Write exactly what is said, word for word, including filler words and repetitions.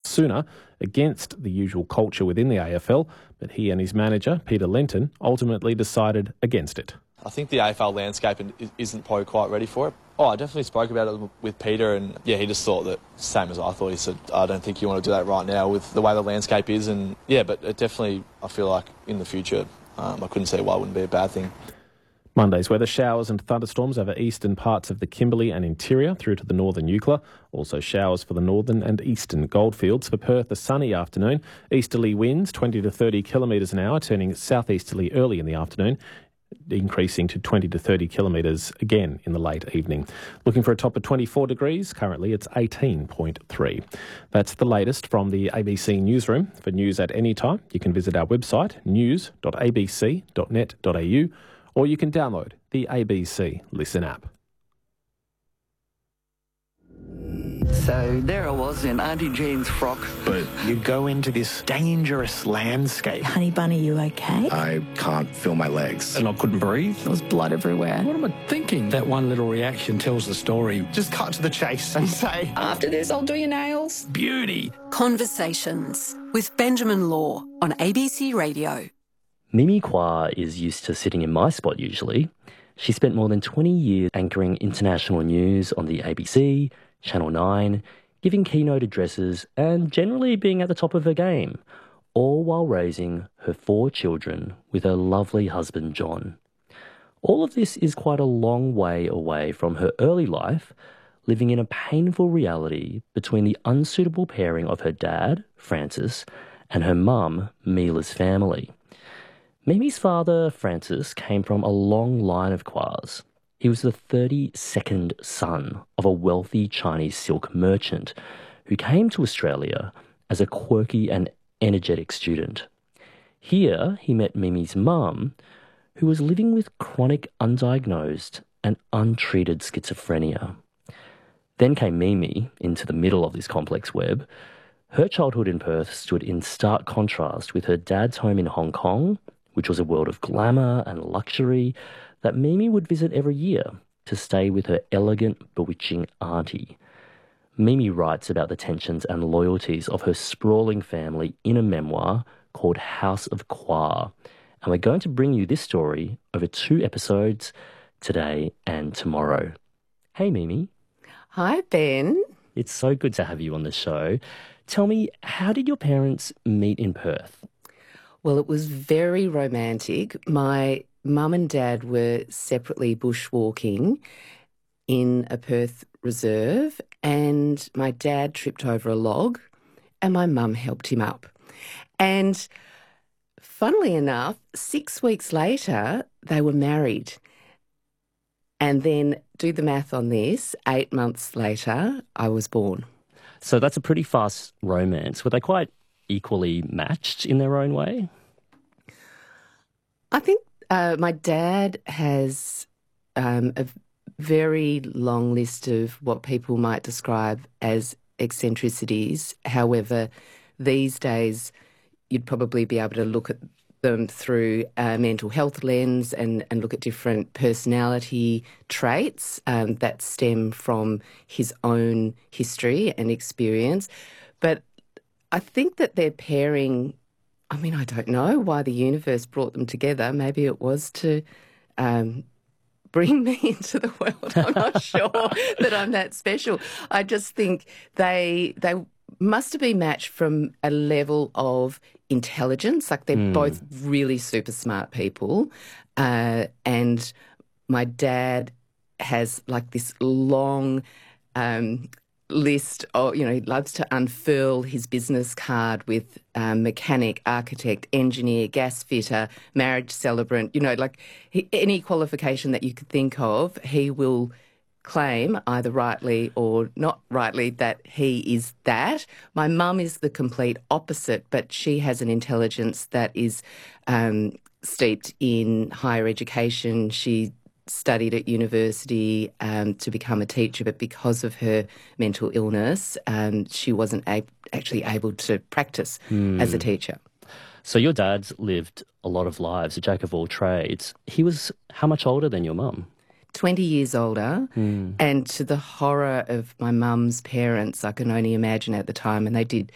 sooner, against the usual culture within the A F L, but he and his manager, Peter Lenton, ultimately decided against it. I think the A F L landscape isn't probably quite ready for it. Oh, I definitely spoke about it with Peter, and yeah, he just thought that, same as I thought, he said, I don't think you want to do that right now with the way the landscape is, and yeah, but it definitely, I feel like in the future, um, I couldn't see why it wouldn't be a bad thing. Monday's weather: showers and thunderstorms over eastern parts of the Kimberley and interior through to the northern Eucla. Also showers for the northern and eastern goldfields. For Perth, a sunny afternoon. Easterly winds twenty to thirty kilometres an hour, turning southeasterly early in the afternoon, increasing to twenty to thirty kilometres again in the late evening. Looking for a top of twenty-four degrees. Currently it's eighteen point three. That's the latest from the A B C newsroom. For news at any time, you can visit our website, news dot a b c dot net dot a u, or you can download the A B C Listen app. So there I was in Auntie Jean's frock. But you go into this dangerous landscape. Honey Bunny, you okay? I can't feel my legs. And I couldn't breathe. There was blood everywhere. What am I thinking? That one little reaction tells the story. Just cut to the chase and say, After this, I'll do your nails. Beauty. Conversations with Benjamin Law on A B C Radio. Mimi Kwa is used to sitting in my spot usually. She spent more than twenty years anchoring international news on the A B C, Channel nine, giving keynote addresses and generally being at the top of her game, all while raising her four children with her lovely husband John. All of this is quite a long way away from her early life, living in a painful reality between the unsuitable pairing of her dad, Francis, and her mum, Mila's family. Mimi's father, Francis, came from a long line of Kwars. He was the thirty-second son of a wealthy Chinese silk merchant who came to Australia as a quirky and energetic student. Here he met Mimi's mum, who was living with chronic undiagnosed and untreated schizophrenia. Then came Mimi into the middle of this complex web. Her childhood in Perth stood in stark contrast with her dad's home in Hong Kong, which was a world of glamour and luxury that Mimi would visit every year to stay with her elegant, bewitching auntie. Mimi writes about the tensions and loyalties of her sprawling family in a memoir called House of Kwa, and we're going to bring you this story over two episodes, today and tomorrow. Hey, Mimi. Hi, Ben. It's so good to have you on the show. Tell me, how did your parents meet in Perth? Well, it was very romantic. My mum and dad were separately bushwalking in a Perth reserve, and my dad tripped over a log and my mum helped him up. And funnily enough, six weeks later, they were married. And then, do the math on this, eight months later, I was born. So that's a pretty fast romance. Were they quite equally matched in their own way? I think uh, my dad has um, a very long list of what people might describe as eccentricities. However, these days you'd probably be able to look at them through a mental health lens and, and look at different personality traits um, that stem from his own history and experience. But I think that their pairing, I mean, I don't know why the universe brought them together. Maybe it was to um, bring me into the world. I'm not sure that I'm that special. I just think they they must have been matched from a level of intelligence. Like they're mm. both really super smart people. Uh, and my dad has like this long um, list of, you know, he loves to unfurl his business card with um, mechanic, architect, engineer, gas fitter, marriage celebrant, you know, like he, any qualification that you could think of, he will claim, either rightly or not rightly, that he is that. My mum is the complete opposite, but she has an intelligence that is um, steeped in higher education. She studied at university um, to become a teacher, but because of her mental illness, um, she wasn't a- actually able to practice mm. as a teacher. So your dad's lived a lot of lives, a jack of all trades. He was how much older than your mum? twenty years older, mm. and to the horror of my mum's parents, I can only imagine at the time, and they did